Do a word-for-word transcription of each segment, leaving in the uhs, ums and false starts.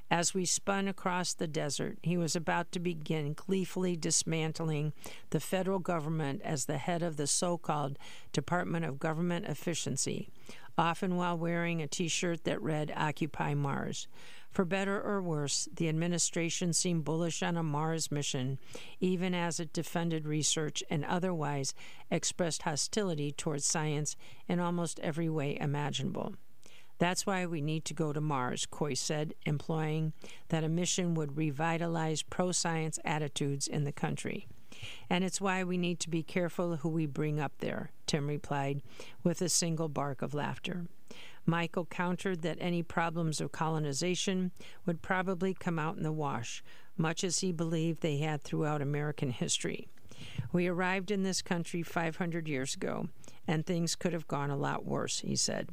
As we spun across the desert, he was about to begin gleefully dismantling the federal government as the head of the so-called Department of Government Efficiency, often while wearing a T-shirt that read Occupy Mars. For better or worse, the administration seemed bullish on a Mars mission, even as it defended research and otherwise expressed hostility towards science in almost every way imaginable. That's why we need to go to Mars, Coy said, implying that a mission would revitalize pro-science attitudes in the country. And it's why we need to be careful who we bring up there, Tim replied, with a single bark of laughter. Michael countered that any problems of colonization would probably come out in the wash, much as he believed they had throughout American history. We arrived in this country five hundred years ago, and things could have gone a lot worse, he said.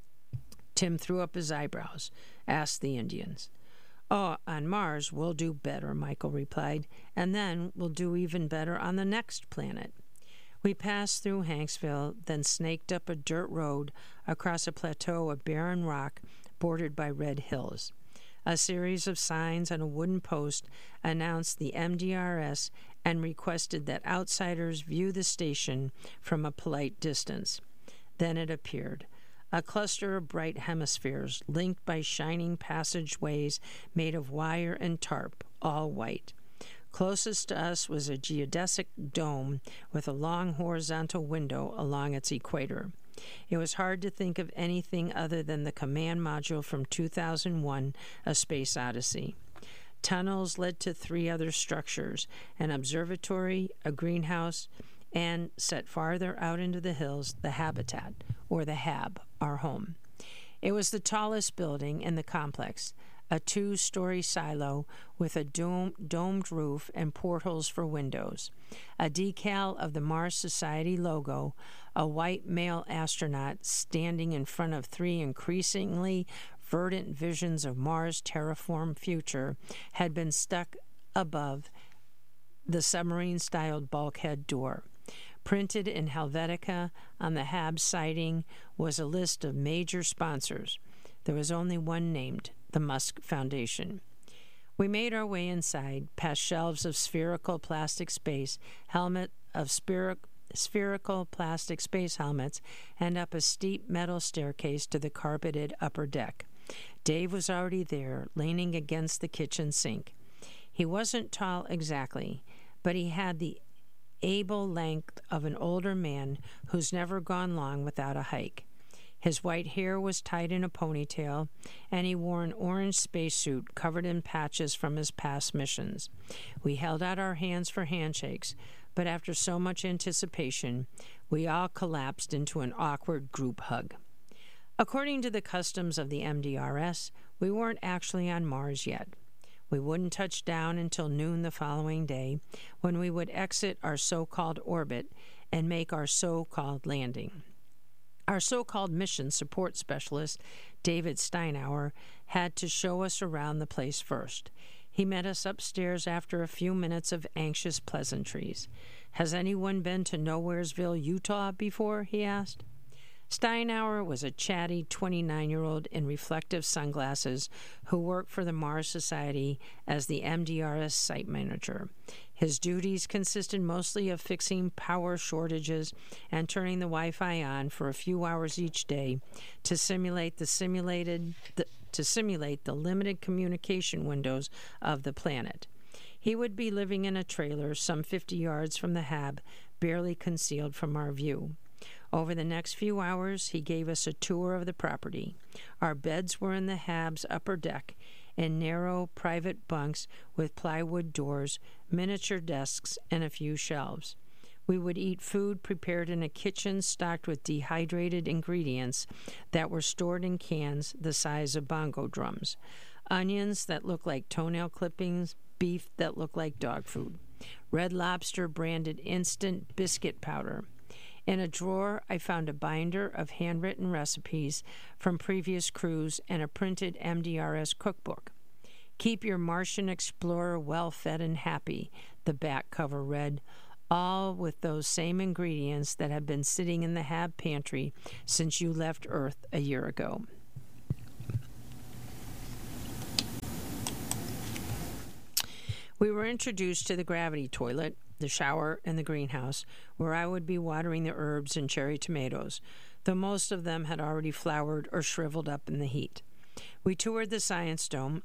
Tim threw up his eyebrows, asked the Indians. Oh, on Mars, we'll do better, Michael replied, and then we'll do even better on the next planet. We passed through Hanksville, then snaked up a dirt road across a plateau of barren rock bordered by red hills. A series of signs on a wooden post announced the M D R S and requested that outsiders view the station from a polite distance. Then it appeared. A cluster of bright hemispheres linked by shining passageways made of wire and tarp, all white. Closest to us was a geodesic dome with a long horizontal window along its equator. It was hard to think of anything other than the command module from two thousand one, A Space Odyssey. Tunnels led to three other structures, an observatory, a greenhouse, and, set farther out into the hills, the habitat, or the Hab, our home. It was the tallest building in the complex, a two-story silo with a dome, domed roof and portholes for windows, a decal of the Mars Society logo, a white male astronaut standing in front of three increasingly verdant visions of Mars' terraformed future had been stuck above the submarine-styled bulkhead door. Printed in Helvetica on the Hab siding was a list of major sponsors. There was only one named, the Musk Foundation. We made our way inside, past shelves of spherical plastic space, helmet of spher- spherical plastic space helmets, and up a steep metal staircase to the carpeted upper deck. Dave was already there, leaning against the kitchen sink. He wasn't tall exactly, but he had the able length of an older man who's never gone long without a hike. His white hair was tied in a ponytail, and he wore an orange spacesuit covered in patches from his past missions. We held out our hands for handshakes, but after so much anticipation, we all collapsed into an awkward group hug. According to the customs of the M D R S, we weren't actually on Mars yet. We wouldn't touch down until noon the following day, when we would exit our so-called orbit and make our so-called landing. Our so-called mission support specialist, David Steinauer, had to show us around the place first. He met us upstairs after a few minutes of anxious pleasantries. "Has anyone been to Nowheresville, Utah before?" he asked. Steinauer was a chatty twenty-nine-year-old in reflective sunglasses who worked for the Mars Society as the M D R S site manager. His duties consisted mostly of fixing power shortages and turning the Wi-Fi on for a few hours each day to simulate the simulated the, to simulate the limited communication windows of the planet. He would be living in a trailer some fifty yards from the Hab, barely concealed from our view. Over the next few hours, he gave us a tour of the property. Our beds were in the Hab's upper deck, in narrow, private bunks with plywood doors, miniature desks, and a few shelves. We would eat food prepared in a kitchen stocked with dehydrated ingredients that were stored in cans the size of bongo drums, onions that looked like toenail clippings, beef that looked like dog food, Red Lobster branded instant biscuit powder. In a drawer, I found a binder of handwritten recipes from previous crews and a printed M D R S cookbook. "Keep your Martian explorer well-fed and happy," the back cover read, all with those same ingredients that have been sitting in the Hab pantry since you left Earth a year ago. We were introduced to the gravity toilet, the shower, and the greenhouse, where I would be watering the herbs and cherry tomatoes, though most of them had already flowered or shriveled up in the heat. We toured the Science Dome,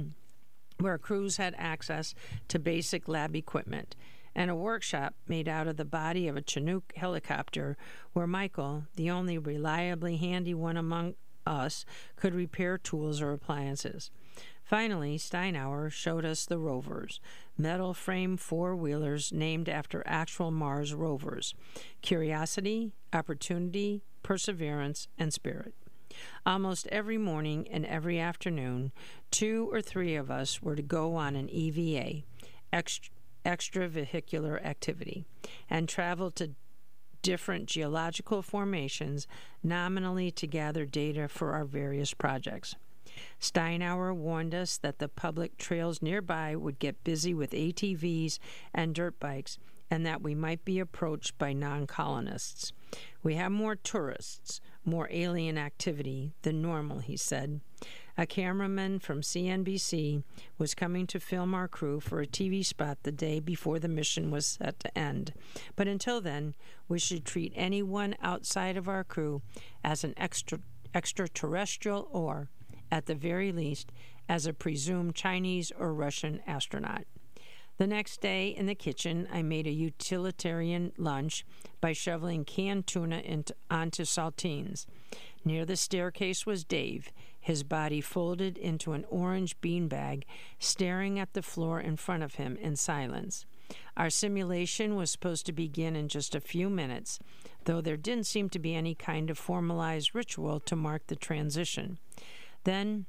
where crews had access to basic lab equipment, and a workshop made out of the body of a Chinook helicopter where Michael, the only reliably handy one among us, could repair tools or appliances. Finally, Steinauer showed us the rovers, metal frame four-wheelers named after actual Mars rovers: Curiosity, Opportunity, Perseverance, and Spirit. Almost every morning and every afternoon, two or three of us were to go on an E V A, extra, extravehicular activity, and travel to different geological formations nominally to gather data for our various projects. Steinauer warned us that the public trails nearby would get busy with A T Vs and dirt bikes, and that we might be approached by non-colonists. We have more tourists, more alien activity than normal, he said. A cameraman from C N B C was coming to film our crew for a T V spot the day before the mission was set to end. But until then, we should treat anyone outside of our crew as an extra, extraterrestrial or, at the very least, as a presumed Chinese or Russian astronaut. The next day, in the kitchen, I made a utilitarian lunch by shoveling canned tuna into, onto saltines. Near the staircase was Dave, his body folded into an orange beanbag, staring at the floor in front of him in silence. Our simulation was supposed to begin in just a few minutes, though there didn't seem to be any kind of formalized ritual to mark the transition. Then,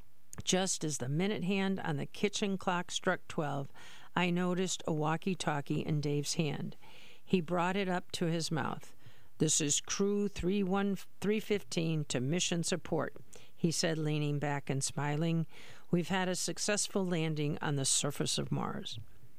just as the minute hand on the kitchen clock struck twelve, I noticed a walkie-talkie in Dave's hand. He brought it up to his mouth. "This is Crew three fifteen to mission support," he said, leaning back and smiling. "We've had a successful landing on the surface of Mars."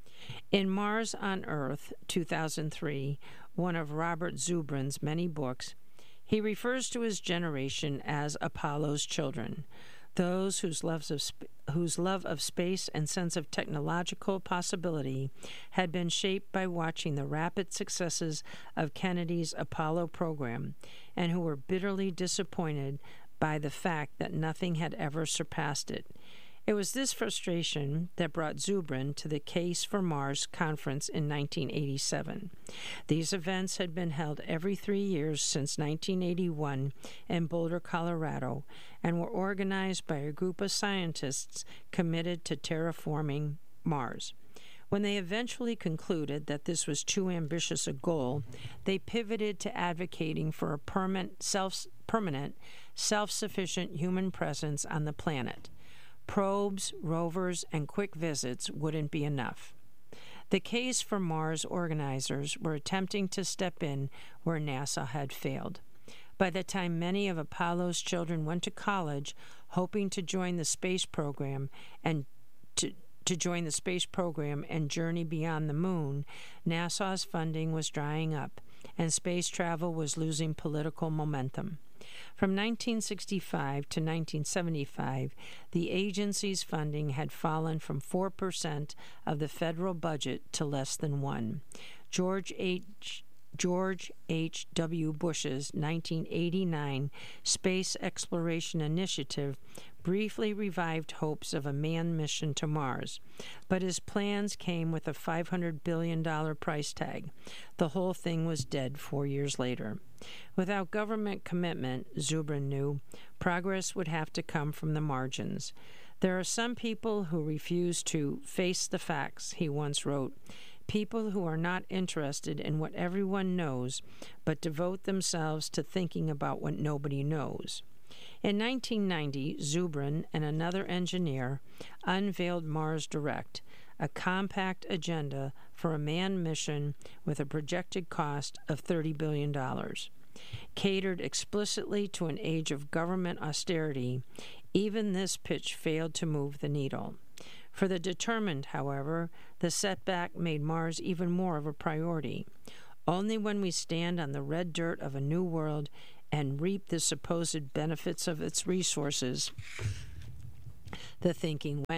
In Mars on Earth, two thousand three, one of Robert Zubrin's many books, he refers to his generation as Apollo's children, those whose loves of sp- whose love of space and sense of technological possibility had been shaped by watching the rapid successes of Kennedy's Apollo program, and who were bitterly disappointed by the fact that nothing had ever surpassed it. It was this frustration that brought Zubrin to the Case for Mars conference in nineteen eighty-seven. These events had been held every three years since nineteen eighty-one in Boulder, Colorado, and were organized by a group of scientists committed to terraforming Mars. When they eventually concluded that this was too ambitious a goal, they pivoted to advocating for a permanent, self, permanent, self-sufficient human presence on the planet. Probes, rovers, and quick visits wouldn't be enough. The Case for Mars organizers were attempting to step in where NASA had failed. By the time many of Apollo's children went to college, hoping to join the space program and to to join the space program and journey beyond the moon, NASA's funding was drying up, and space travel was losing political momentum. From nineteen sixty-five to nineteen seventy-five, the agency's funding had fallen from four percent of the federal budget to less than one. George H. George H W. Bush's nineteen eighty-nine Space Exploration Initiative briefly revived hopes of a manned mission to Mars, but his plans came with a five hundred billion dollars price tag. The whole thing was dead four years later. Without government commitment, Zubrin knew, progress would have to come from the margins. There are some people who refuse to face the facts, he once wrote. People who are not interested in what everyone knows, but devote themselves to thinking about what nobody knows. In nineteen ninety, Zubrin and another engineer unveiled Mars Direct, a compact agenda for a manned mission with a projected cost of thirty billion dollars. Catered explicitly to an age of government austerity, even this pitch failed to move the needle. For the determined, however, the setback made Mars even more of a priority. Only when we stand on the red dirt of a new world and reap the supposed benefits of its resources, the thinking went,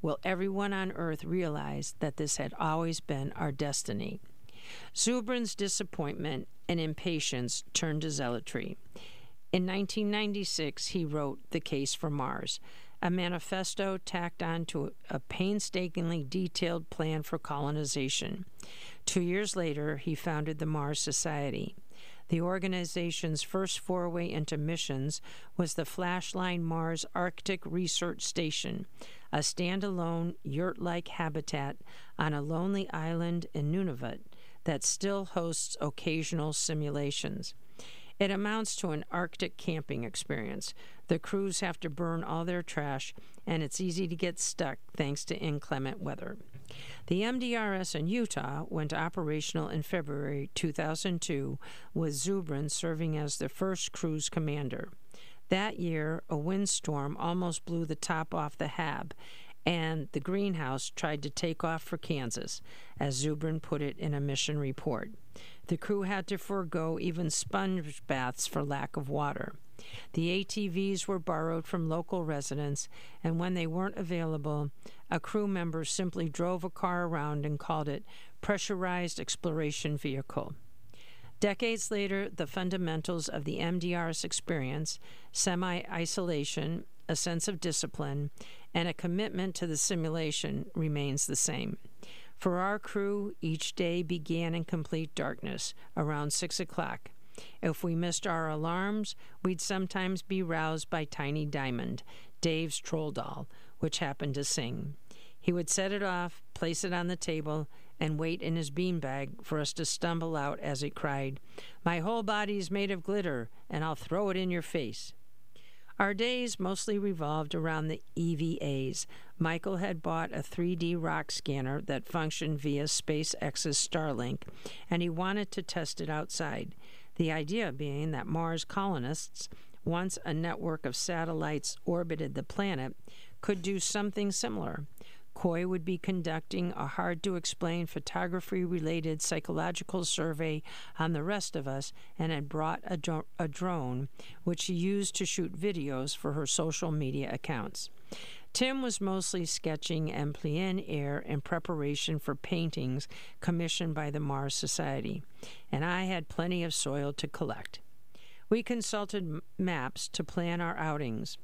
will everyone on Earth realize that this had always been our destiny. Zubrin's disappointment and impatience turned to zealotry. In nineteen ninety-six, he wrote The Case for Mars, a manifesto tacked on to a painstakingly detailed plan for colonization. Two years later, he founded the Mars Society. The organization's first foray into missions was the Flashline Mars Arctic Research Station, a standalone yurt-like habitat on a lonely island in Nunavut that still hosts occasional simulations. It amounts to an Arctic camping experience. The crews have to burn all their trash, and it's easy to get stuck thanks to inclement weather. The M D R S in Utah went operational in February two thousand two, with Zubrin serving as the first cruise commander. That year, a windstorm almost blew the top off the Hab, and the Greenhouse tried to take off for Kansas, as Zubrin put it in a mission report. The crew had to forego even sponge baths for lack of water. The A T Vs were borrowed from local residents, and when they weren't available, a crew member simply drove a car around and called it Pressurized Exploration Vehicle. Decades later, the fundamentals of the M D R S experience, semi-isolation, a sense of discipline, and a commitment to the simulation remains the same. For our crew, each day began in complete darkness, around six o'clock. If we missed our alarms, we'd sometimes be roused by Tiny Diamond, Dave's troll doll, which happened to sing. He would set it off, place it on the table, and wait in his beanbag for us to stumble out as it cried, "My whole body's made of glitter, and I'll throw it in your face." Our days mostly revolved around the E V As. Michael had bought a three D rock scanner that functioned via SpaceX's Starlink, and he wanted to test it outside. The idea being that Mars colonists, once a network of satellites orbited the planet, could do something similar. Coy would be conducting a hard-to-explain photography-related psychological survey on the rest of us and had brought a, dro- a drone, which she used to shoot videos for her social media accounts. Tim was mostly sketching en plein air in preparation for paintings commissioned by the Mars Society, and I had plenty of soil to collect. We consulted m- maps to plan our outings,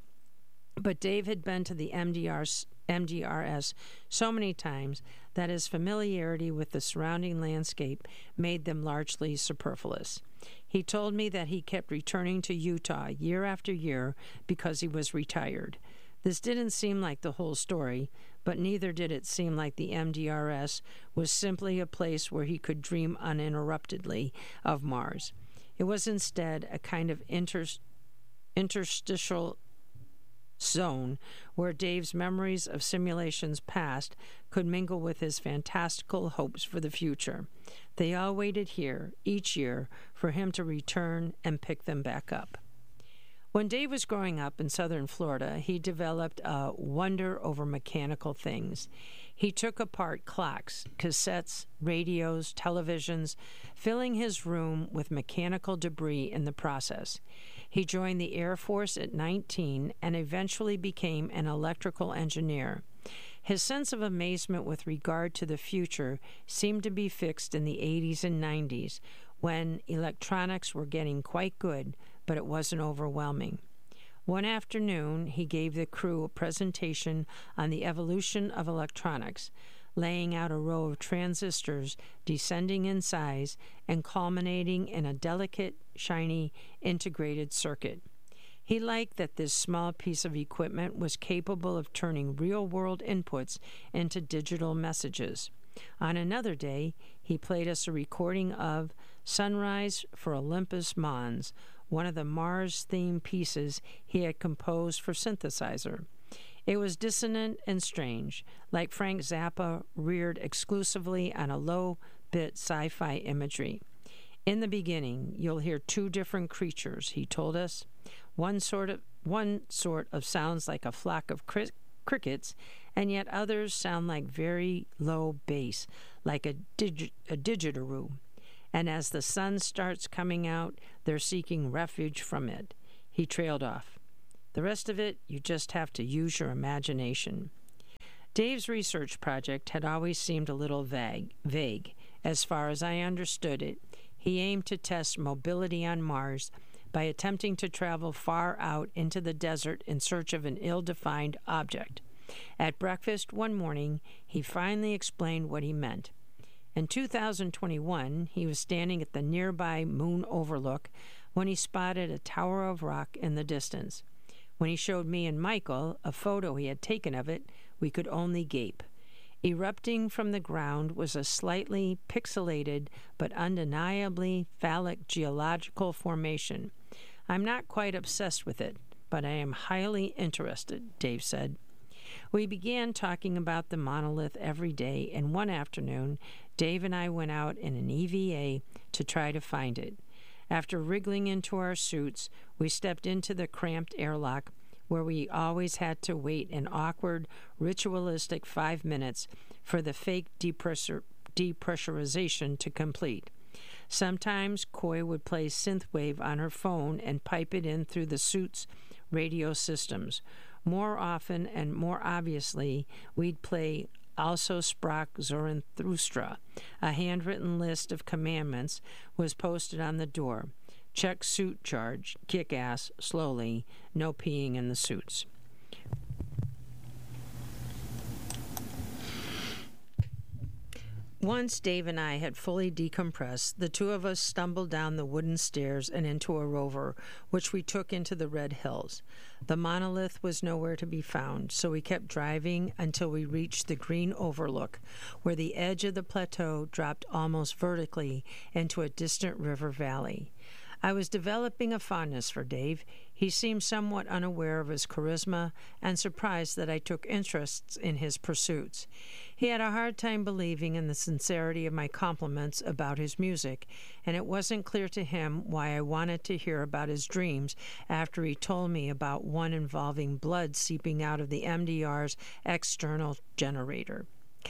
but Dave had been to the M D R S M D R S so many times that his familiarity with the surrounding landscape made them largely superfluous. He told me that he kept returning to Utah year after year because he was retired. This didn't seem like the whole story, but neither did it seem like the M D R S was simply a place where he could dream uninterruptedly of Mars. It was instead a kind of inter- interstitial zone where Dave's memories of simulations past could mingle with his fantastical hopes for the future. They all waited here, each year, for him to return and pick them back up. When Dave was growing up in southern Florida, he developed a wonder over mechanical things. He took apart clocks, cassettes, radios, televisions, filling his room with mechanical debris in the process. He joined the Air Force at nineteen and eventually became an electrical engineer. His sense of amazement with regard to the future seemed to be fixed in the eighties and nineties, when electronics were getting quite good, but it wasn't overwhelming. One afternoon, he gave the crew a presentation on the evolution of electronics, laying out a row of transistors descending in size and culminating in a delicate, shiny, integrated circuit. He liked that this small piece of equipment was capable of turning real-world inputs into digital messages. On another day, he played us a recording of Sunrise for Olympus Mons, one of the Mars-themed pieces he had composed for synthesizer. It was dissonant and strange, like Frank Zappa reared exclusively on a low-bit sci-fi imagery. In the beginning, you'll hear two different creatures, he told us. One sort of one sort of sounds like a flock of cri- crickets, and yet others sound like very low bass, like a, dig- a didgeridoo. And as the sun starts coming out, they're seeking refuge from it. He trailed off. The rest of it, you just have to use your imagination. Dave's research project had always seemed a little vague. vague. As far as I understood it, he aimed to test mobility on Mars by attempting to travel far out into the desert in search of an ill-defined object. At breakfast one morning, he finally explained what he meant. In two thousand twenty-one, he was standing at the nearby moon overlook when he spotted a tower of rock in the distance. When he showed me and Michael a photo he had taken of it, we could only gape. Erupting from the ground was a slightly pixelated but undeniably phallic geological formation. I'm not quite obsessed with it, but I am highly interested, Dave said. We began talking about the monolith every day, and one afternoon, Dave and I went out in an E V A to try to find it. After wriggling into our suits, we stepped into the cramped airlock where we always had to wait an awkward, ritualistic five minutes for the fake depressor- depressurization to complete. Sometimes Coy would play synthwave on her phone and pipe it in through the suit's radio systems. More often and more obviously, we'd play Also Sprach Zarathustra. A handwritten list of commandments was posted on the door. Check suit charge, kick ass, slowly, no peeing in the suits. Once Dave and I had fully decompressed, the two of us stumbled down the wooden stairs and into a rover, which we took into the Red Hills. The monolith was nowhere to be found, so we kept driving until we reached the green overlook, where the edge of the plateau dropped almost vertically into a distant river valley. I was developing a fondness for Dave. He seemed somewhat unaware of his charisma and surprised that I took interest in his pursuits. He had a hard time believing in the sincerity of my compliments about his music, and it wasn't clear to him why I wanted to hear about his dreams after he told me about one involving blood seeping out of the M D R's external generator.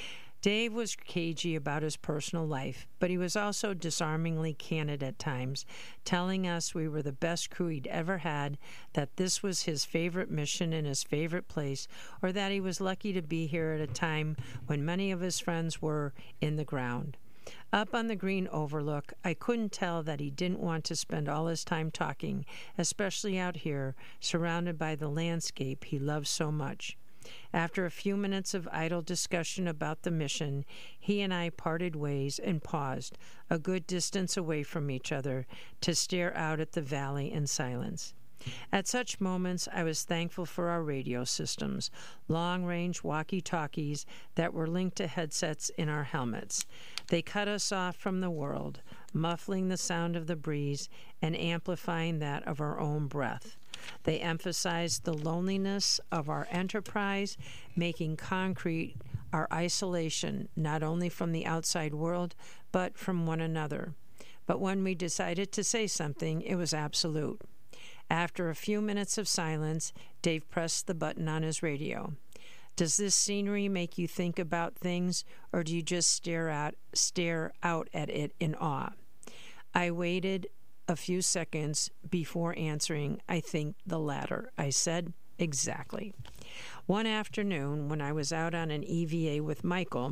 Dave was cagey about his personal life, but he was also disarmingly candid at times, telling us we were the best crew he'd ever had, that this was his favorite mission in his favorite place, or that he was lucky to be here at a time when many of his friends were in the ground. Up on the green overlook, I couldn't tell that he didn't want to spend all his time talking, especially out here, surrounded by the landscape he loves so much. After a few minutes of idle discussion about the mission, he and I parted ways and paused, a good distance away from each other, to stare out at the valley in silence. At such moments, I was thankful for our radio systems, long-range walkie-talkies that were linked to headsets in our helmets. They cut us off from the world, muffling the sound of the breeze and amplifying that of our own breath. They emphasized the loneliness of our enterprise, making concrete our isolation not only from the outside world, but from one another. But when we decided to say something, it was absolute. After a few minutes of silence, Dave pressed the button on his radio. Does this scenery make you think about things, or do you just stare out, stare out at it in awe? I waited a few seconds before answering. I think the latter. I said, exactly. One afternoon, when I was out on an E V A with Michael,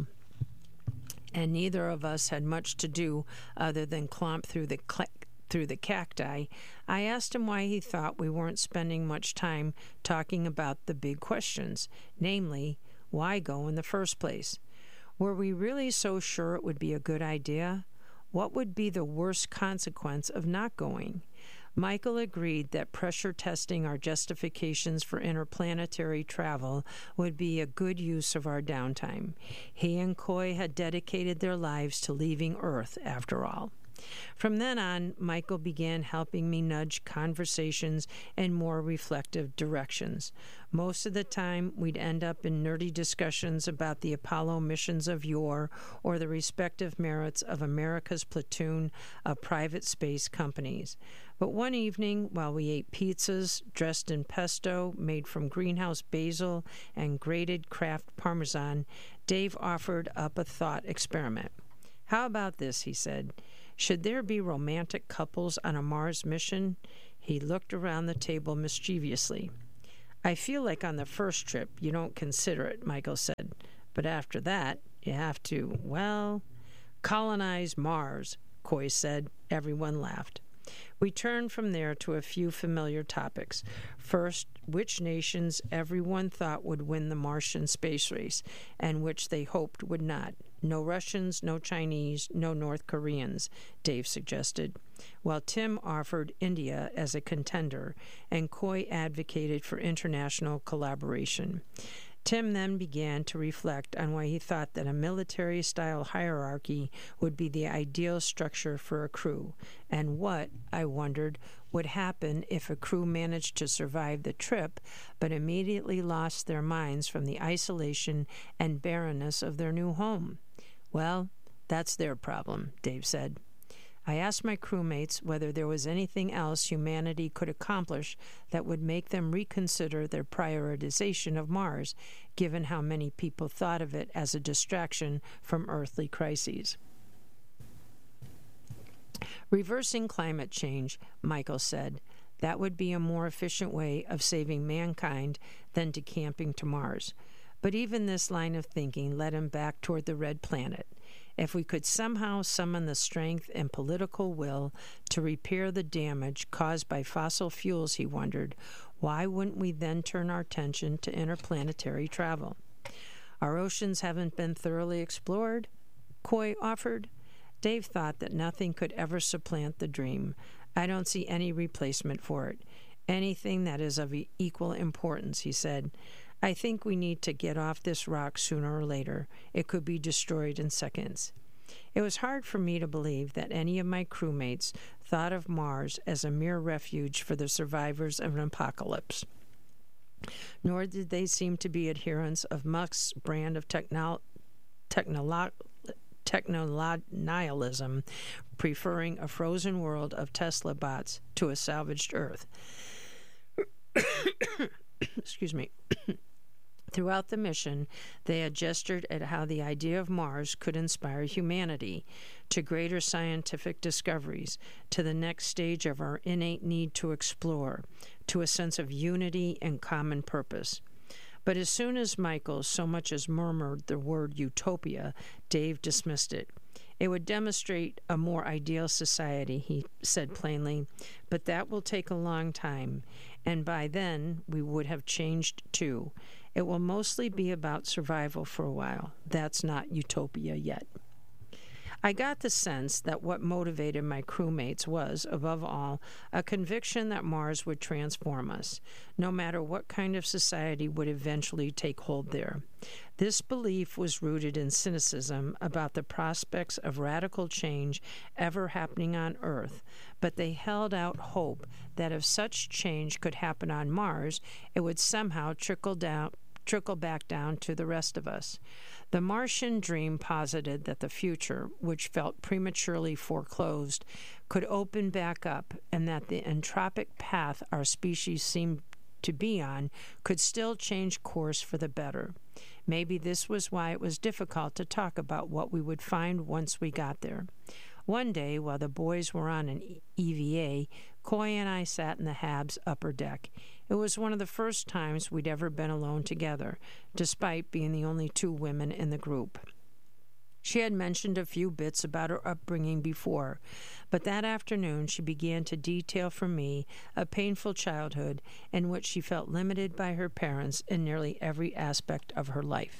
and neither of us had much to do other than clomp through the cl- through the cacti, I asked him why he thought we weren't spending much time talking about the big questions, namely, why go in the first place? Were we really so sure it would be a good idea? What would be the worst consequence of not going? Michael agreed that pressure testing our justifications for interplanetary travel would be a good use of our downtime. He and Coy had dedicated their lives to leaving Earth, after all. From then on, Michael began helping me nudge conversations in more reflective directions. Most of the time, we'd end up in nerdy discussions about the Apollo missions of yore or the respective merits of America's platoon of private space companies. But one evening, while we ate pizzas dressed in pesto made from greenhouse basil and grated Kraft Parmesan, Dave offered up a thought experiment. "How about this?" he said. "Should there be romantic couples on a Mars mission?" He looked around the table mischievously. I feel like on the first trip you don't consider it, Michael said. But after that, you have to, well, colonize Mars, Coy said. Everyone laughed. We turned from there to a few familiar topics. First, which nations everyone thought would win the Martian space race, and which they hoped would not. No Russians, no Chinese, no North Koreans, Dave suggested, while Tim offered India as a contender, and Coy advocated for international collaboration. Tim then began to reflect on why he thought that a military-style hierarchy would be the ideal structure for a crew, and what, I wondered, would happen if a crew managed to survive the trip but immediately lost their minds from the isolation and barrenness of their new home. Well, that's their problem, Dave said. I asked my crewmates whether there was anything else humanity could accomplish that would make them reconsider their prioritization of Mars, given how many people thought of it as a distraction from earthly crises. Reversing climate change, Michael said, that would be a more efficient way of saving mankind than decamping to Mars. But even this line of thinking led him back toward the red planet. If we could somehow summon the strength and political will to repair the damage caused by fossil fuels, he wondered, why wouldn't we then turn our attention to interplanetary travel? Our oceans haven't been thoroughly explored, Coy offered. Dave thought that nothing could ever supplant the dream. I don't see any replacement for it. Anything that is of equal importance, he said. I think we need to get off this rock sooner or later. It could be destroyed in seconds. It was hard for me to believe that any of my crewmates thought of Mars as a mere refuge for the survivors of an apocalypse. Nor did they seem to be adherents of Musk's brand of techno- technolo- techno-nihilism, preferring a frozen world of Tesla bots to a salvaged Earth. Excuse me. Throughout the mission, they had gestured at how the idea of Mars could inspire humanity to greater scientific discoveries, to the next stage of our innate need to explore, to a sense of unity and common purpose. But as soon as Michael so much as murmured the word utopia, Dave dismissed it. It would demonstrate a more ideal society, he said plainly, but that will take a long time, and by then we would have changed too. It will mostly be about survival for a while. That's not utopia yet. I got the sense that what motivated my crewmates was, above all, a conviction that Mars would transform us, no matter what kind of society would eventually take hold there. This belief was rooted in cynicism about the prospects of radical change ever happening on Earth, but they held out hope that if such change could happen on Mars, it would somehow trickle down trickle back down to the rest of us. The Martian dream posited that the future, which felt prematurely foreclosed, could open back up, and that the entropic path our species seemed to be on could still change course for the better. Maybe this was why it was difficult to talk about what we would find once we got there. One day, while the boys were on an E V A, Coy and I sat in the Habs upper deck. It was one of the first times we'd ever been alone together, despite being the only two women in the group. She had mentioned a few bits about her upbringing before, but that afternoon she began to detail for me a painful childhood in which she felt limited by her parents in nearly every aspect of her life.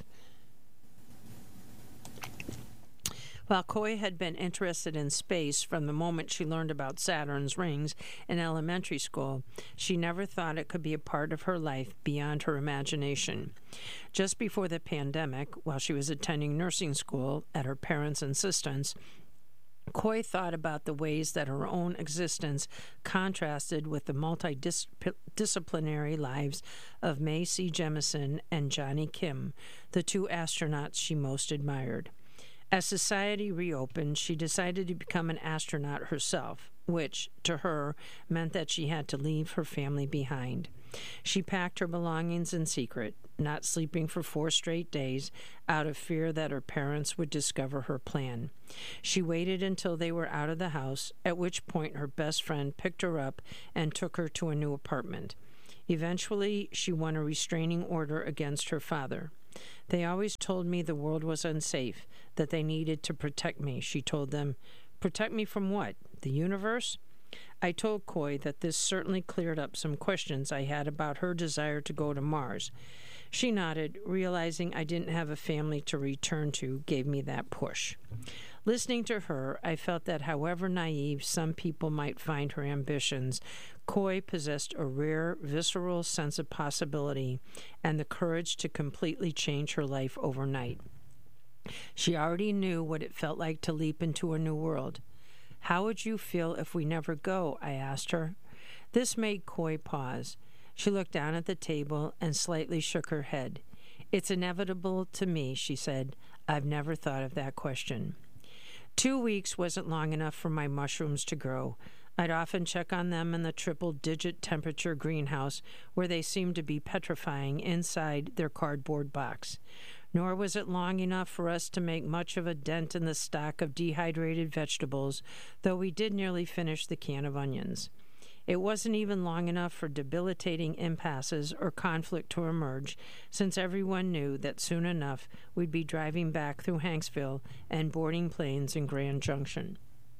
While Coy had been interested in space from the moment she learned about Saturn's rings in elementary school, she never thought it could be a part of her life beyond her imagination. Just before the pandemic, while she was attending nursing school at her parents' insistence, Coy thought about the ways that her own existence contrasted with the multidisciplinary lives of Mae C. Jemison and Johnny Kim, the two astronauts she most admired. As society reopened, she decided to become an astronaut herself, which, to her, meant that she had to leave her family behind. She packed her belongings in secret, not sleeping for four straight days, out of fear that her parents would discover her plan. She waited until they were out of the house, at which point her best friend picked her up and took her to a new apartment. Eventually, she won a restraining order against her father. They always told me the world was unsafe, that they needed to protect me, she told them. Protect me from what? The universe? I told Coy that this certainly cleared up some questions I had about her desire to go to Mars. She nodded, realizing I didn't have a family to return to gave me that push. Listening to her, I felt that however naive some people might find her ambitions, Coy possessed a rare, visceral sense of possibility and the courage to completely change her life overnight. She already knew what it felt like to leap into a new world. How would you feel if we never go? I asked her. This made Coy pause. She looked down at the table and slightly shook her head. It's inevitable to me, she said. I've never thought of that question. Two weeks wasn't long enough for my mushrooms to grow. I'd often check on them in the triple-digit temperature greenhouse where they seemed to be petrifying inside their cardboard box. Nor was it long enough for us to make much of a dent in the stock of dehydrated vegetables, though we did nearly finish the can of onions. It wasn't even long enough for debilitating impasses or conflict to emerge, since everyone knew that soon enough we'd be driving back through Hanksville and boarding planes in Grand Junction.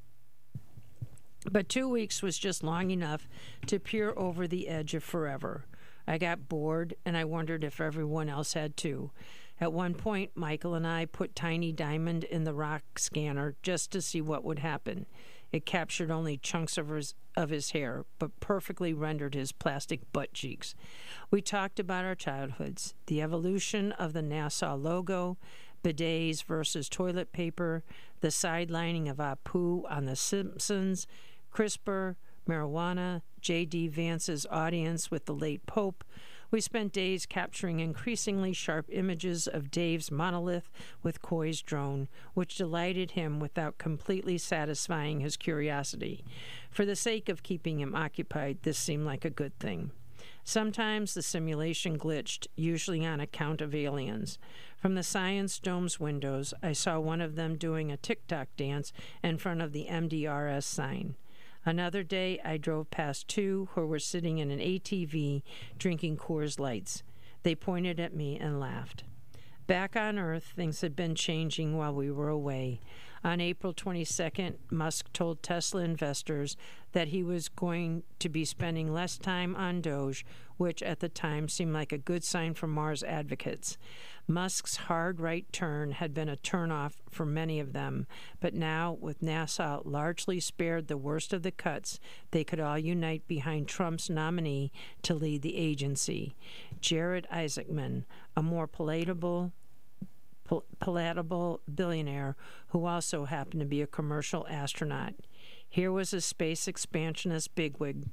But two weeks was just long enough to peer over the edge of forever. I got bored, and I wondered if everyone else had too. At one point, Michael and I put Tiny Diamond in the rock scanner just to see what would happen. It captured only chunks of his, of his hair, but perfectly rendered his plastic butt cheeks. We talked about our childhoods, the evolution of the NASA logo, bidets versus toilet paper, the sidelining of Apu on The Simpsons, CRISPR, marijuana, J D. Vance's audience with the late Pope. We spent days capturing increasingly sharp images of Dave's monolith with Coy's drone, which delighted him without completely satisfying his curiosity. For the sake of keeping him occupied, this seemed like a good thing. Sometimes the simulation glitched, usually on account of aliens. From the Science Dome's windows, I saw one of them doing a TikTok dance in front of the M D R S sign. Another day, I drove past two who were sitting in an A T V drinking Coors Lights. They pointed at me and laughed. Back on Earth, things had been changing while we were away. On April twenty-second, Musk told Tesla investors that he was going to be spending less time on Doge, which at the time seemed like a good sign for Mars advocates. Musk's hard right turn had been a turnoff for many of them, but now, with NASA largely spared the worst of the cuts, they could all unite behind Trump's nominee to lead the agency, Jared Isaacman, a more palatable, pal- palatable billionaire who also happened to be a commercial astronaut. Here was a space expansionist bigwig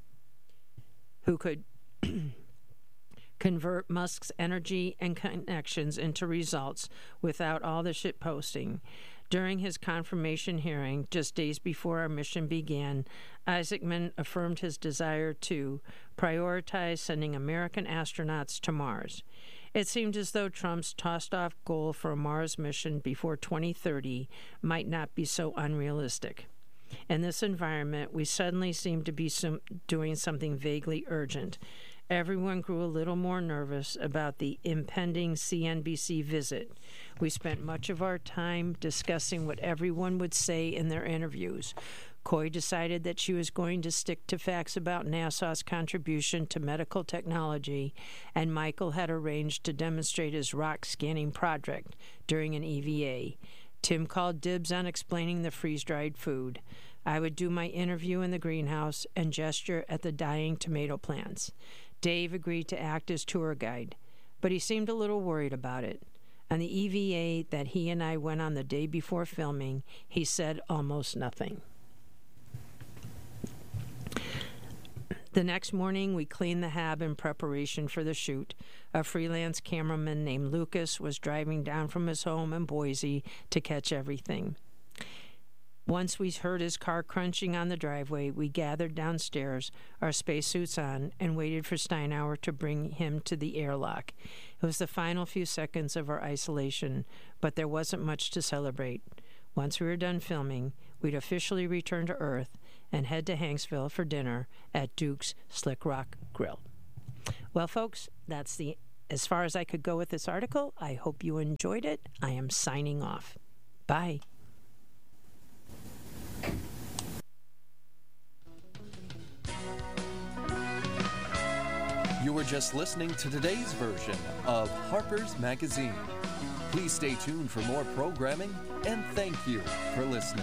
who could convert Musk's energy and connections into results without all the shitposting. During his confirmation hearing, just days before our mission began, Isaacman affirmed his desire to prioritize sending American astronauts to Mars. It seemed as though Trump's tossed-off goal for a Mars mission before twenty thirty might not be so unrealistic. In this environment, we suddenly seemed to be some, doing something vaguely urgent. Everyone grew a little more nervous about the impending C N B C visit. We spent much of our time discussing what everyone would say in their interviews. Coy decided that she was going to stick to facts about NASA's contribution to medical technology, and Michael had arranged to demonstrate his rock scanning project during an E V A. Tim called dibs on explaining the freeze-dried food. I would do my interview in the greenhouse and gesture at the dying tomato plants. Dave agreed to act as tour guide, but he seemed a little worried about it. On the E V A that he and I went on the day before filming, he said almost nothing. The next morning, we cleaned the hab in preparation for the shoot. A freelance cameraman named Lucas was driving down from his home in Boise to catch everything. Once we heard his car crunching on the driveway, we gathered downstairs, our spacesuits on, and waited for Steinauer to bring him to the airlock. It was the final few seconds of our isolation, but there wasn't much to celebrate. Once we were done filming, we'd officially return to Earth and head to Hanksville for dinner at Duke's Slick Rock Grill. Well, folks, that's the as far as I could go with this article. I hope you enjoyed it. I am signing off. Bye. You were just listening to today's version of Harper's Magazine. Please stay tuned for more programming, and thank you for listening.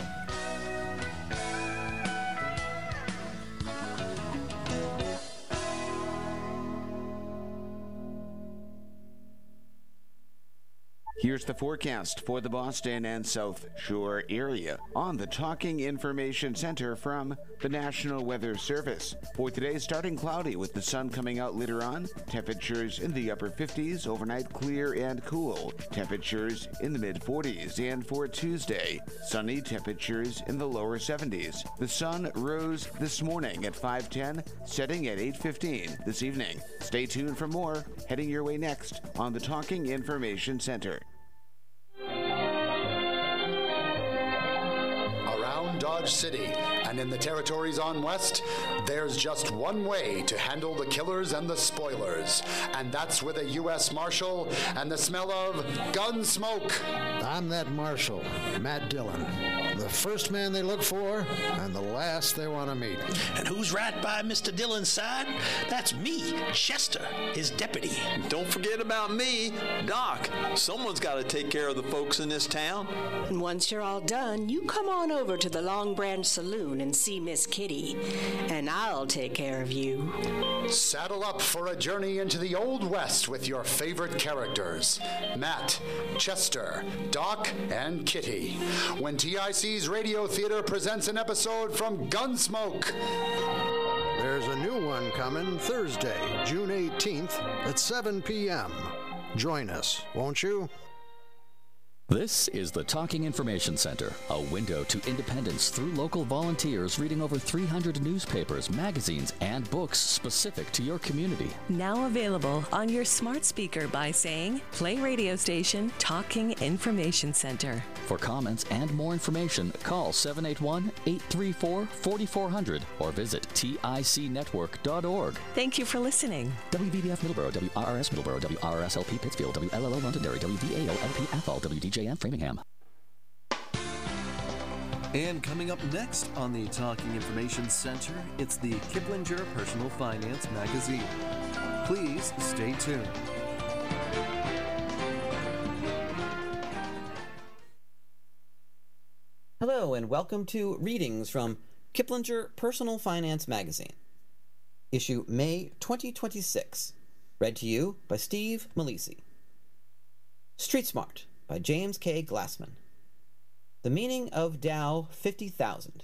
Here's the forecast for the Boston and South Shore area on the Talking Information Center from the National Weather Service. For today, starting cloudy with the sun coming out later on. Temperatures in the upper fifties, overnight clear and cool. Temperatures in the mid forties. And for Tuesday, sunny, temperatures in the lower seventies. The sun rose this morning at five ten, setting at eight fifteen this evening. Stay tuned for more, heading your way next on the Talking Information Center. Around Dodge City and in the territories on West, there's just one way to handle the killers and the spoilers, and that's with a U S Marshal and the smell of gun smoke. I'm that Marshal, Matt Dillon. The first man they look for and the last they want to meet. And who's right by Mister Dillon's side? That's me, Chester, his deputy. Don't forget about me, Doc. Someone's got to take care of the folks in this town. And once you're all done, you come on over to the Long Branch Saloon and see Miss Kitty, and I'll take care of you. Saddle up for a journey into the Old West with your favorite characters, Matt, Chester, Doc, and Kitty, when T I C's Radio Theater presents an episode from Gunsmoke. There's a new one coming Thursday, June eighteenth at seven p.m. Join us, won't you? This is the Talking Information Center, a window to independence through local volunteers reading over three hundred newspapers, magazines, and books specific to your community. Now available on your smart speaker by saying, play radio station Talking Information Center. For comments and more information, call seven eight one, eight three four, four four zero zero or visit T I C network dot org. Thank you for listening. W B B F Middleborough, W R R S Middleborough, W R R S L P Pittsfield, W L L O Londonderry, W V A O L P Athol, W D J M Framingham. And coming up next on the Talking Information Center, it's the Kiplinger Personal Finance Magazine. Please stay tuned. Hello and welcome to Readings from Kiplinger Personal Finance Magazine, issue May twenty twenty-six, read to you by Steve Malisi. Street Smart by James K. Glassman. The meaning of Dow fifty thousand.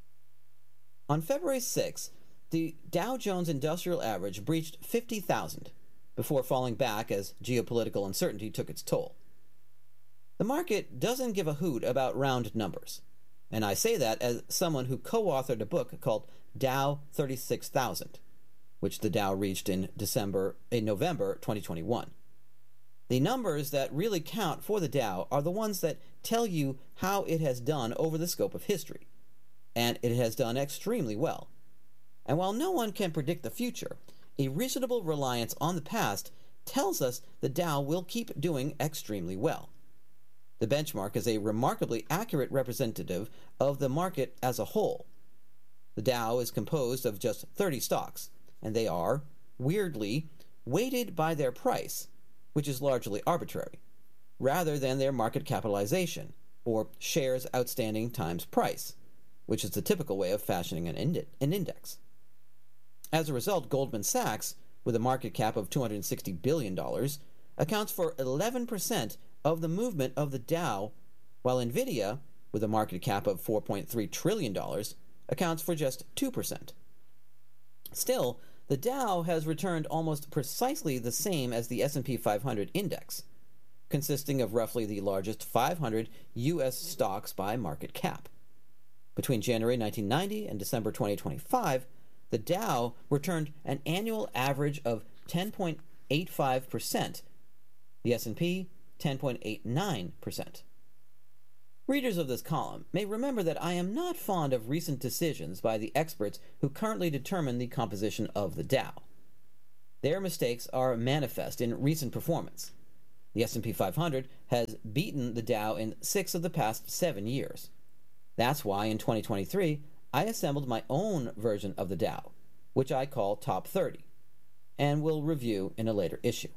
On February sixth, the Dow Jones Industrial Average breached fifty thousand before falling back as geopolitical uncertainty took its toll. The market doesn't give a hoot about round numbers, and I say that as someone who co-authored a book called Dow thirty-six thousand, which the Dow reached in December, in November twenty twenty-one. The numbers that really count for the Dow are the ones that tell you how it has done over the scope of history, and it has done extremely well. And while no one can predict the future, a reasonable reliance on the past tells us the Dow will keep doing extremely well. The benchmark is a remarkably accurate representative of the market as a whole. The Dow is composed of just thirty stocks, and they are, weirdly, weighted by their price, which is largely arbitrary, rather than their market capitalization, or shares outstanding times price, which is the typical way of fashioning an, ind- an index. As a result, Goldman Sachs, with a market cap of two hundred sixty billion dollars, accounts for eleven percent of the movement of the Dow, while NVIDIA, with a market cap of four point three trillion dollars, accounts for just two percent. Still, the Dow has returned almost precisely the same as the S and P five hundred index, consisting of roughly the largest five hundred U S stocks by market cap. Between January nineteen ninety and December twenty twenty-five, the Dow returned an annual average of ten point eight five percent, the S and P ten point eight nine percent. Readers of this column may remember that I am not fond of recent decisions by the experts who currently determine the composition of the Dow. Their mistakes are manifest in recent performance. The S and P five hundred has beaten the Dow in six of the past seven years. That's why in twenty twenty-three, I assembled my own version of the Dow, which I call Top thirty, and will review in a later issue.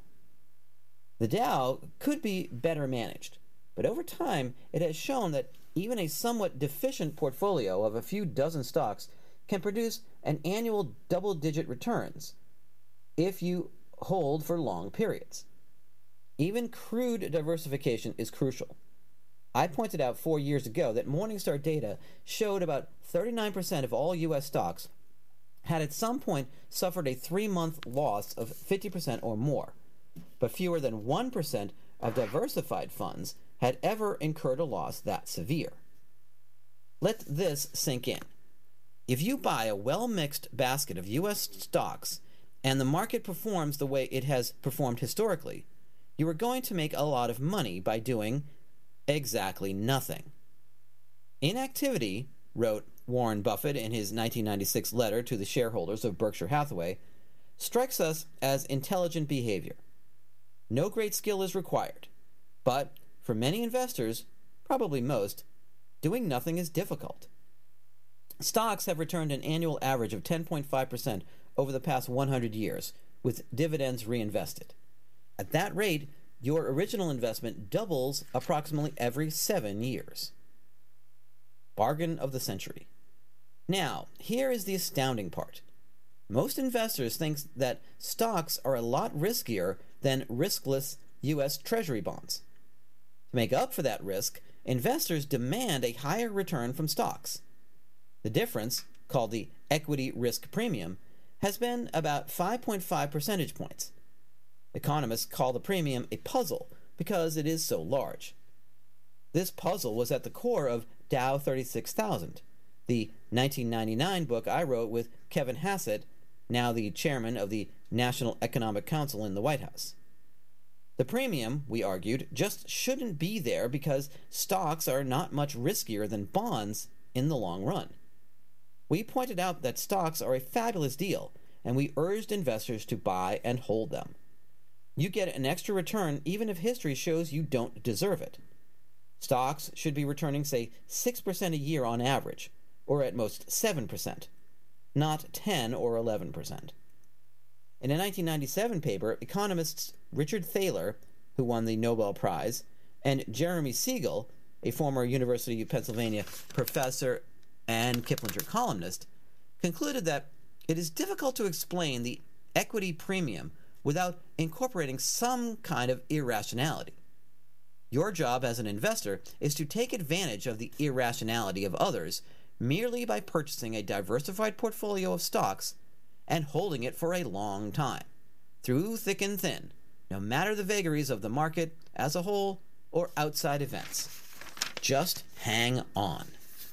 The Dow could be better managed, but over time it has shown that even a somewhat deficient portfolio of a few dozen stocks can produce an annual double-digit returns if you hold for long periods. Even crude diversification is crucial. I pointed out four years ago that Morningstar data showed about thirty-nine percent of all U S stocks had at some point suffered a three-month loss of fifty percent or more, but fewer than one percent of diversified funds had ever incurred a loss that severe. Let this sink in. If you buy a well-mixed basket of U S stocks and the market performs the way it has performed historically, you are going to make a lot of money by doing exactly nothing. Inactivity, wrote Warren Buffett in his nineteen ninety-six letter to the shareholders of Berkshire Hathaway, strikes us as intelligent behavior. No great skill is required, but for many investors, probably most, doing nothing is difficult. Stocks have returned an annual average of ten point five percent over the past one hundred years, with dividends reinvested. At that rate, your original investment doubles approximately every seven years. Bargain of the century. Now, here is the astounding part. Most investors think that stocks are a lot riskier than riskless U S Treasury bonds. To make up for that risk, investors demand a higher return from stocks. The difference, called the equity risk premium, has been about five point five percentage points. Economists call the premium a puzzle because it is so large. This puzzle was at the core of Dow thirty-six thousand, the nineteen ninety-nine book I wrote with Kevin Hassett, now the chairman of the National Economic Council in the White House. The premium, we argued, just shouldn't be there because stocks are not much riskier than bonds in the long run. We pointed out that stocks are a fabulous deal, and we urged investors to buy and hold them. You get an extra return even if history shows you don't deserve it. Stocks should be returning, say, six percent a year on average, or at most seven percent, not ten or eleven percent. In a nineteen ninety-seven paper, economists Richard Thaler, who won the Nobel Prize, and Jeremy Siegel, a former University of Pennsylvania professor and Kiplinger columnist, concluded that it is difficult to explain the equity premium without incorporating some kind of irrationality. Your job as an investor is to take advantage of the irrationality of others merely by purchasing a diversified portfolio of stocks and holding it for a long time, through thick and thin, no matter the vagaries of the market as a whole or outside events. Just hang on.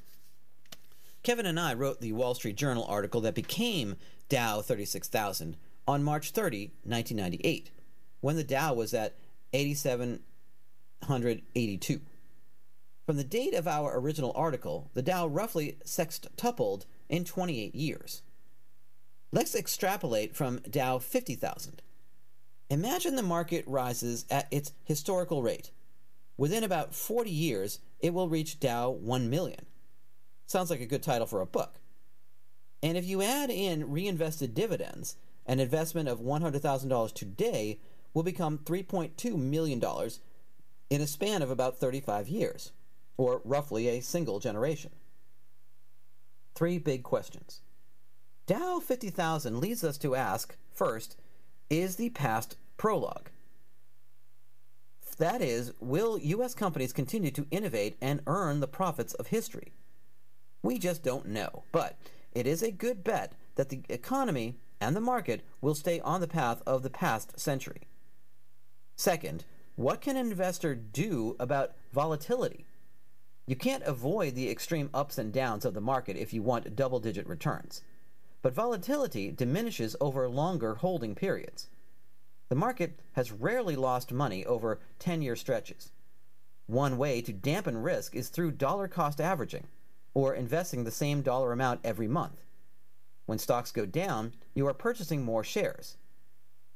Kevin and I wrote the Wall Street Journal article that became Dow thirty-six thousand on March thirtieth, nineteen ninety-eight, when the Dow was at eighty-seven eighty-two. From the date of our original article, the Dow roughly sextupled in twenty-eight years. Let's extrapolate from Dow fifty thousand. Imagine the market rises at its historical rate. Within about forty years, it will reach Dow one million. Sounds like a good title for a book. And if you add in reinvested dividends, an investment of one hundred thousand dollars today will become three point two million dollars in a span of about thirty-five years, or roughly a single generation. Three big questions. Dow fifty thousand leads us to ask, first, is the past prologue? That is, will U S companies continue to innovate and earn the profits of history? We just don't know, but it is a good bet that the economy and the market will stay on the path of the past century. Second, what can an investor do about volatility? You can't avoid the extreme ups and downs of the market if you want double-digit returns. But volatility diminishes over longer holding periods. The market has rarely lost money over ten-year stretches. One way to dampen risk is through dollar-cost averaging, or investing the same dollar amount every month. When stocks go down, you are purchasing more shares.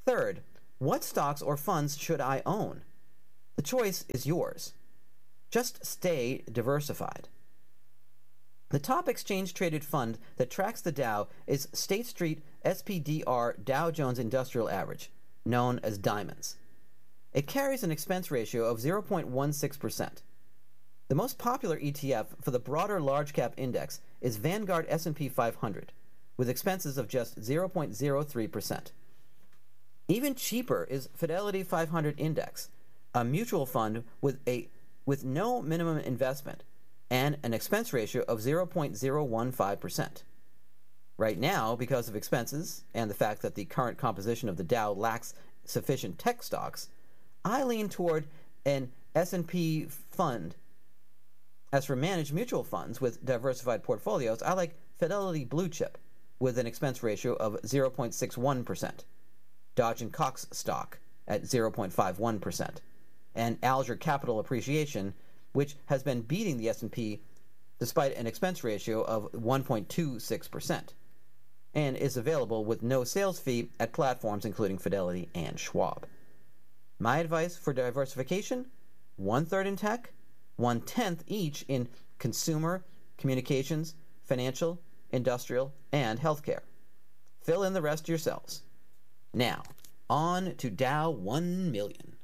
Third, what stocks or funds should I own? The choice is yours. Just stay diversified. The top exchange-traded fund that tracks the Dow is State Street S P D R Dow Jones Industrial Average, known as Diamonds. It carries an expense ratio of zero point one six percent. The most popular E T F for the broader large-cap index is Vanguard S and P five hundred, with expenses of just zero point zero three percent. Even cheaper is Fidelity five hundred Index, a mutual fund with a with no minimum investment and an expense ratio of zero point zero one five percent. Right now, because of expenses and the fact that the current composition of the Dow lacks sufficient tech stocks, I lean toward an S and P fund. As for managed mutual funds with diversified portfolios, I like Fidelity Blue Chip with an expense ratio of zero point six one percent, Dodge and Cox stock at zero point five one percent, and Alger Capital Appreciation, which has been beating the S and P despite an expense ratio of one point two six percent, and is available with no sales fee at platforms including Fidelity and Schwab. My advice for diversification: one-third in tech, one-tenth each in consumer, communications, financial, industrial, and healthcare. Fill in the rest yourselves. Now, on to Dow one million.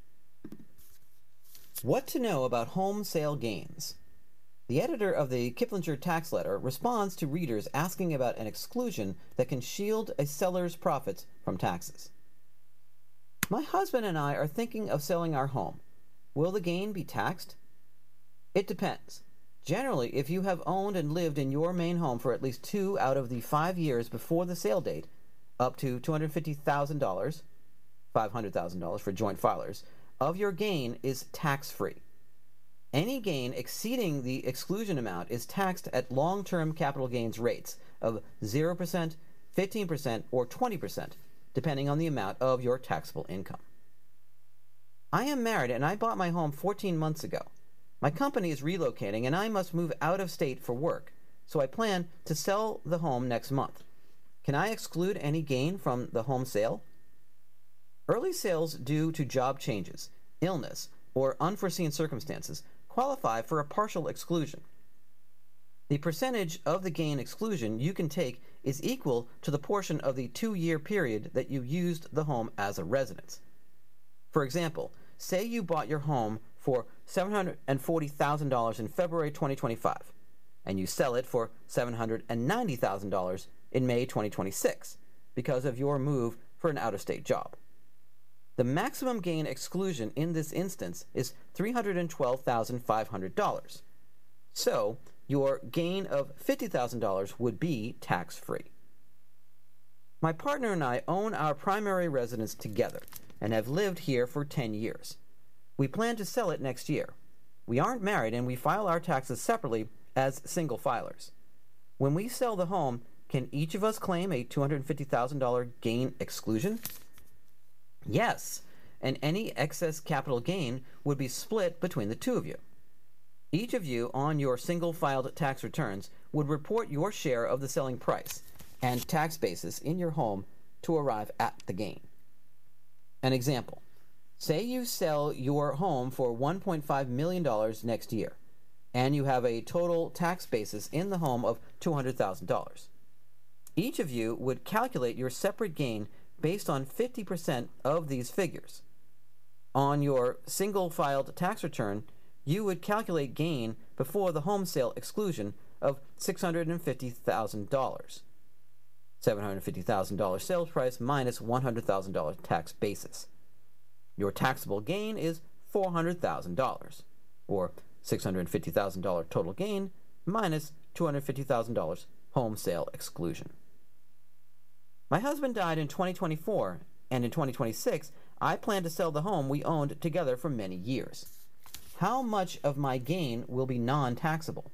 What to know about home sale gains. The editor of the Kiplinger Tax Letter responds to readers asking about an exclusion that can shield a seller's profits from taxes. My husband and I are thinking of selling our home. Will the gain be taxed? It depends. Generally, if you have owned and lived in your main home for at least two out of the five years before the sale date, up to two hundred fifty thousand dollars, five hundred thousand dollars for joint filers, of your gain is tax-free. Any gain exceeding the exclusion amount is taxed at long-term capital gains rates of zero percent, fifteen percent, or twenty percent, depending on the amount of your taxable income. I am married and I bought my home fourteen months ago. My company is relocating and I must move out of state for work, so I plan to sell the home next month. Can I exclude any gain from the home sale? Early sales due to job changes, illness, or unforeseen circumstances qualify for a partial exclusion. The percentage of the gain exclusion you can take is equal to the portion of the two-year period that you used the home as a residence. For example, say you bought your home for seven hundred forty thousand dollars in February twenty twenty-five, and you sell it for seven hundred ninety thousand dollars in May twenty twenty-six because of your move for an out-of-state job. The maximum gain exclusion in this instance is three hundred twelve thousand five hundred dollars. So, your gain of fifty thousand dollars would be tax-free. My partner and I own our primary residence together and have lived here for ten years. We plan to sell it next year. We aren't married and we file our taxes separately as single filers. When we sell the home, can each of us claim a two hundred fifty thousand dollars gain exclusion? Yes, and any excess capital gain would be split between the two of you. Each of you on your single-filed tax returns would report your share of the selling price and tax basis in your home to arrive at the gain. An example. Say you sell your home for one point five million dollars next year, and you have a total tax basis in the home of two hundred thousand dollars. Each of you would calculate your separate gain based on fifty percent of these figures. On your single-filed tax return, you would calculate gain before the home sale exclusion of six hundred fifty thousand dollars. seven hundred fifty thousand dollars sales price minus one hundred thousand dollars tax basis. Your taxable gain is four hundred thousand dollars, or six hundred fifty thousand dollars total gain minus two hundred fifty thousand dollars home sale exclusion. My husband died in twenty twenty-four, and in twenty twenty-six, I plan to sell the home we owned together for many years. How much of my gain will be non-taxable?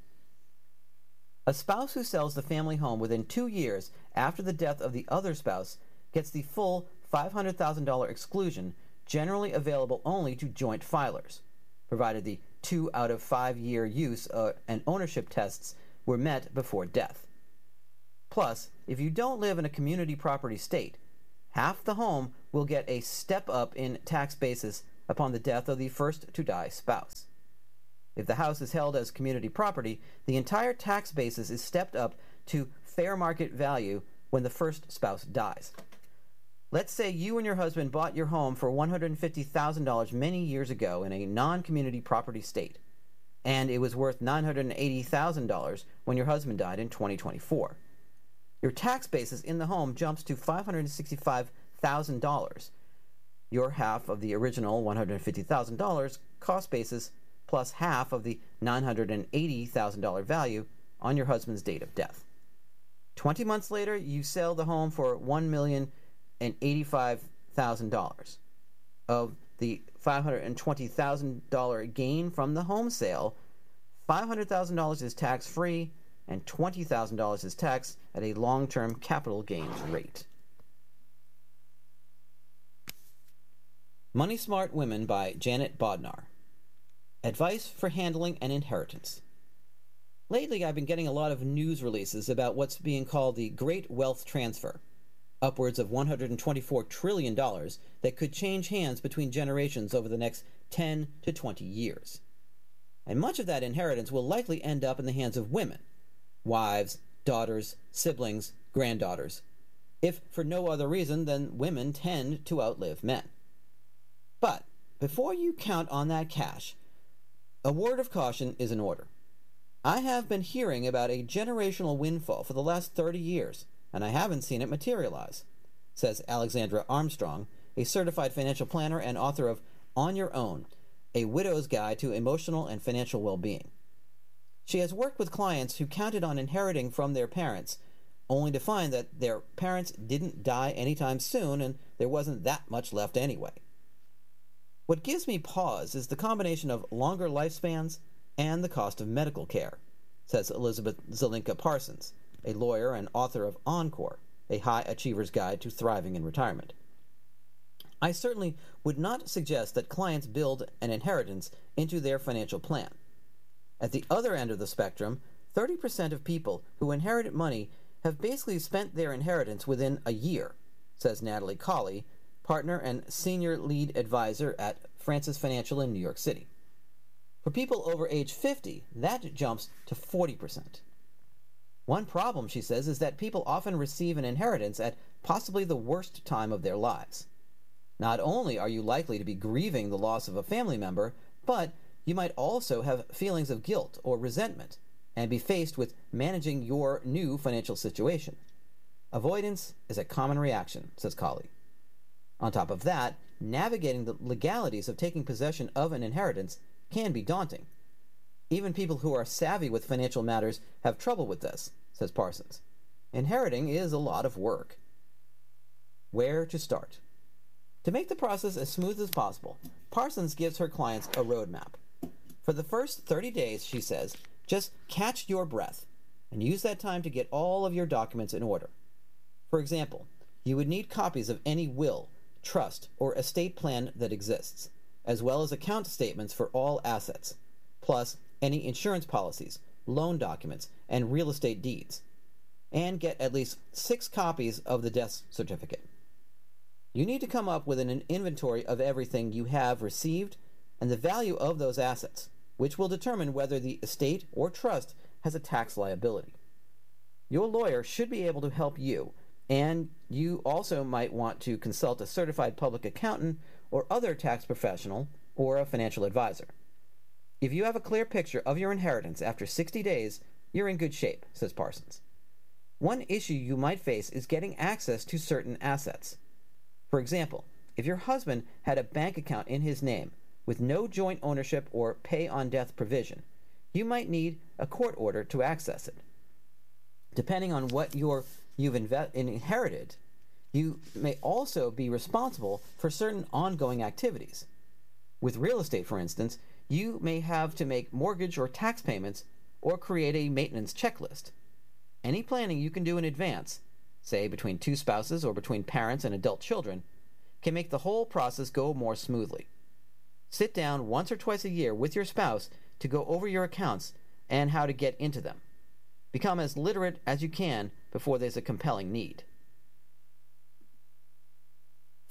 A spouse who sells the family home within two years after the death of the other spouse gets the full five hundred thousand dollars exclusion, generally available only to joint filers, provided the two out of five year use uh, and ownership tests were met before death. Plus, if you don't live in a community property state, half the home will get a step up in tax basis upon the death of the first to die spouse. If the house is held as community property, the entire tax basis is stepped up to fair market value when the first spouse dies. Let's say you and your husband bought your home for one hundred fifty thousand dollars many years ago in a non-community property state, and it was worth nine hundred eighty thousand dollars when your husband died in twenty twenty-four. Your tax basis in the home jumps to five hundred sixty-five thousand dollars. Your half of the original one hundred fifty thousand dollars cost basis plus half of the nine hundred eighty thousand dollars value on your husband's date of death. Twenty months later, you sell the home for one million eighty-five thousand dollars. Of the five hundred twenty thousand dollars gain from the home sale, five hundred thousand dollars is tax-free and twenty thousand dollars is taxed at a long-term capital gains rate. Money Smart Women by Janet Bodnar. Advice for handling an inheritance. Lately, I've been getting a lot of news releases about what's being called the Great Wealth Transfer, upwards of one hundred twenty-four trillion dollars that could change hands between generations over the next ten to twenty years. And much of that inheritance will likely end up in the hands of women, wives, daughters, siblings, granddaughters, if for no other reason than women tend to outlive men. But before you count on that cash, a word of caution is in order. I have been hearing about a generational windfall for the last thirty years, and I haven't seen it materialize, says Alexandra Armstrong, a certified financial planner and author of On Your Own, A Widow's Guide to Emotional and Financial Well-Being. She has worked with clients who counted on inheriting from their parents, only to find that their parents didn't die anytime soon and there wasn't that much left anyway. What gives me pause is the combination of longer lifespans and the cost of medical care, says Elizabeth Zelinka Parsons, a lawyer and author of Encore, a high achiever's guide to thriving in retirement. I certainly would not suggest that clients build an inheritance into their financial plan. At the other end of the spectrum, thirty percent of people who inherit money have basically spent their inheritance within a year, says Natalie Colley, partner and senior lead advisor at Francis Financial in New York City. For people over age fifty, that jumps to forty percent. One problem, she says, is that people often receive an inheritance at possibly the worst time of their lives. Not only are you likely to be grieving the loss of a family member, but you might also have feelings of guilt or resentment and be faced with managing your new financial situation. Avoidance is a common reaction, says Colley. On top of that, navigating the legalities of taking possession of an inheritance can be daunting. Even people who are savvy with financial matters have trouble with this, says Parsons. Inheriting is a lot of work. Where to start? To make the process as smooth as possible, Parsons gives her clients a roadmap. For the first thirty days, she says, just catch your breath and use that time to get all of your documents in order. For example, you would need copies of any will, trust, or estate plan that exists, as well as account statements for all assets, plus any insurance policies, loan documents, and real estate deeds, and get at least six copies of the death certificate. You need to come up with an inventory of everything you have received and the value of those assets, which will determine whether the estate or trust has a tax liability. Your lawyer should be able to help you, and you also might want to consult a certified public accountant or other tax professional or a financial advisor. If you have a clear picture of your inheritance after sixty days, you're in good shape, says Parsons. One issue you might face is getting access to certain assets. For example, if your husband had a bank account in his name with no joint ownership or pay-on-death provision, you might need a court order to access it. Depending on what you're, you've inve- inherited, you may also be responsible for certain ongoing activities. With real estate, for instance, you may have to make mortgage or tax payments or create a maintenance checklist. Any planning you can do in advance, say between two spouses or between parents and adult children, can make the whole process go more smoothly. Sit down once or twice a year with your spouse to go over your accounts and how to get into them. Become as literate as you can before there's a compelling need.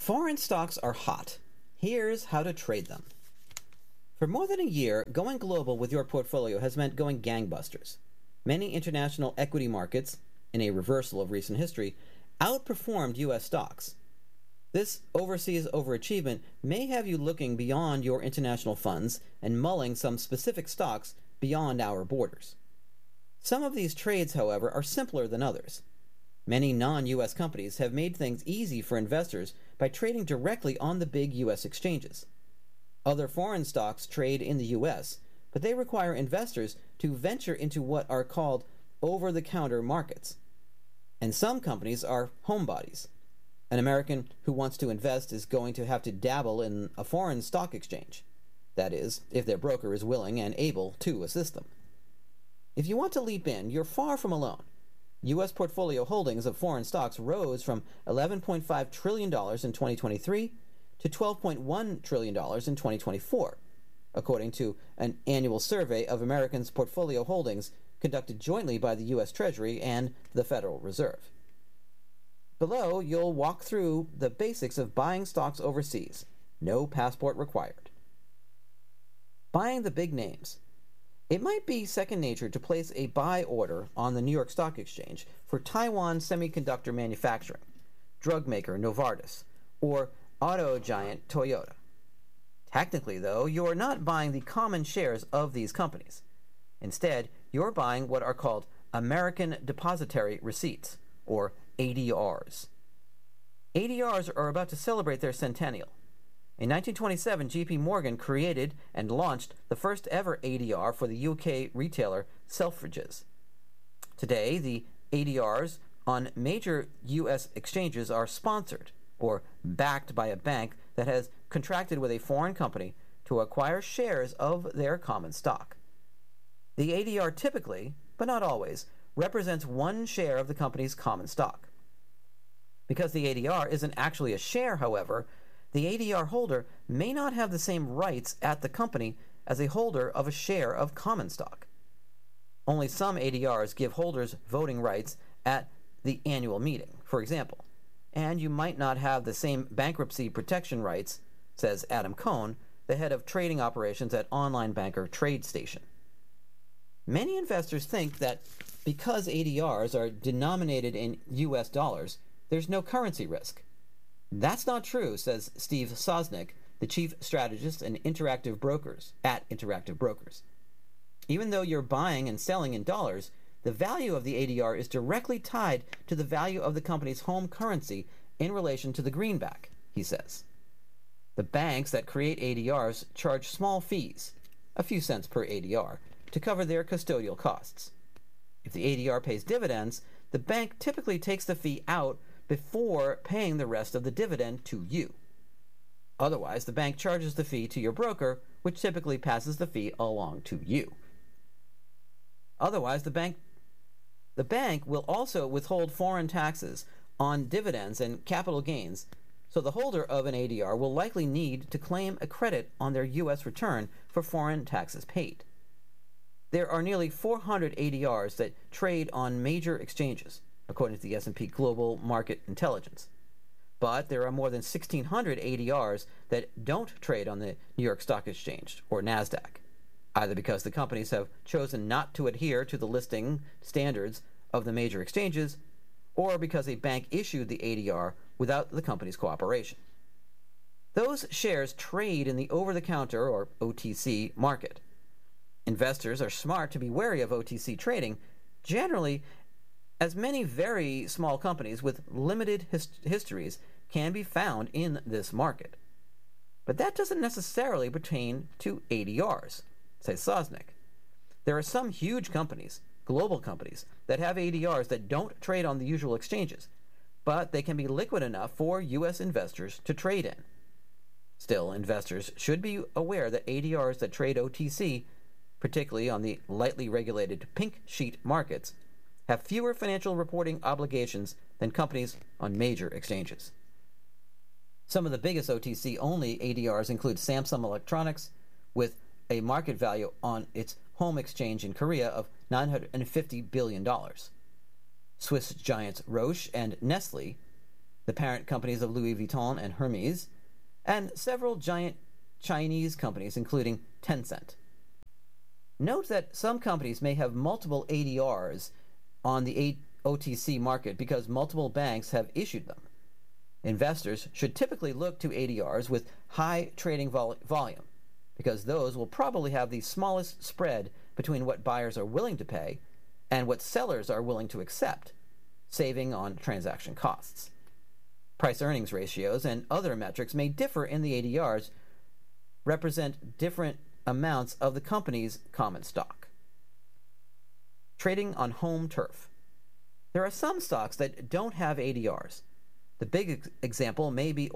Foreign stocks are hot. Here's how to trade them. For more than a year, going global with your portfolio has meant going gangbusters. Many international equity markets, in a reversal of recent history, outperformed U S stocks. This overseas overachievement may have you looking beyond your international funds and mulling some specific stocks beyond our borders. Some of these trades, however, are simpler than others. Many non-U S companies have made things easy for investors by trading directly on the big U S exchanges. Other foreign stocks trade in the U S, but they require investors to venture into what are called over-the-counter markets. And some companies are homebodies. An American who wants to invest is going to have to dabble in a foreign stock exchange. That is, if their broker is willing and able to assist them. If you want to leap in, you're far from alone. U S portfolio holdings of foreign stocks rose from eleven point five trillion dollars in twenty twenty-three to twelve point one trillion dollars in twenty twenty-four, according to an annual survey of Americans' portfolio holdings conducted jointly by the U S Treasury and the Federal Reserve. Below, you'll walk through the basics of buying stocks overseas. No passport required. Buying the big names. It might be second nature to place a buy order on the New York Stock Exchange for Taiwan semiconductor manufacturing, drug maker Novartis, or auto giant Toyota. Technically, though, you're not buying the common shares of these companies. Instead, you're buying what are called American Depositary Receipts, or A D Rs. A D Rs are about to celebrate their centennial. In nineteen twenty-seven, J P Morgan created and launched the first ever A D R for the U K retailer Selfridges. Today, the A D Rs on major U S exchanges are sponsored or backed by a bank that has contracted with a foreign company to acquire shares of their common stock. The A D R typically, but not always, represents one share of the company's common stock. Because the A D R isn't actually a share, however, the A D R holder may not have the same rights at the company as a holder of a share of common stock. Only some A D Rs give holders voting rights at the annual meeting, for example, and you might not have the same bankruptcy protection rights, says Adam Cohn, the head of trading operations at online banker TradeStation. Many investors think that because A D Rs are denominated in U S dollars, there's no currency risk. That's not true, says Steve Sosnick, the chief strategist and Interactive Brokers at Interactive Brokers. Even though you're buying and selling in dollars, the value of the A D R is directly tied to the value of the company's home currency in relation to the greenback, he says. The banks that create A D Rs charge small fees, a few cents per A D R, to cover their custodial costs. If the A D R pays dividends, the bank typically takes the fee out before paying the rest of the dividend to you. Otherwise, the bank charges the fee to your broker, which typically passes the fee along to you. Otherwise, the bank the bank will also withhold foreign taxes on dividends and capital gains, so the holder of an A D R will likely need to claim a credit on their U S return for foreign taxes paid. There are nearly four hundred A D Rs that trade on major exchanges, according to the S and P Global Market Intelligence. But there are more than sixteen hundred A D Rs that don't trade on the New York Stock Exchange or NASDAQ, either because the companies have chosen not to adhere to the listing standards of the major exchanges, or because a bank issued the A D R without the company's cooperation. Those shares trade in the over-the-counter, or O T C, market. Investors are smart to be wary of O T C trading, generally, as many very small companies with limited his- histories can be found in this market. But that doesn't necessarily pertain to A D Rs, says Sosnick. There are some huge companies, global companies, that have A D Rs that don't trade on the usual exchanges, but they can be liquid enough for U S investors to trade in. Still, investors should be aware that A D Rs that trade O T C, particularly on the lightly regulated pink sheet markets, have fewer financial reporting obligations than companies on major exchanges. Some of the biggest O T C-only A D Rs include Samsung Electronics, with a market value on its home exchange in Korea of nine hundred fifty billion dollars. Swiss giants Roche and Nestle, the parent companies of Louis Vuitton and Hermes, and several giant Chinese companies, including Tencent. Note that some companies may have multiple A D Rs on the O T C market because multiple banks have issued them. Investors should typically look to A D Rs with high trading vol- volume, because those will probably have the smallest spread between what buyers are willing to pay and what sellers are willing to accept, saving on transaction costs. Price-earnings ratios and other metrics may differ in the A D Rs, represent different amounts of the company's common stock. Trading on home turf. There are some stocks that don't have A D Rs. The big ex- example may be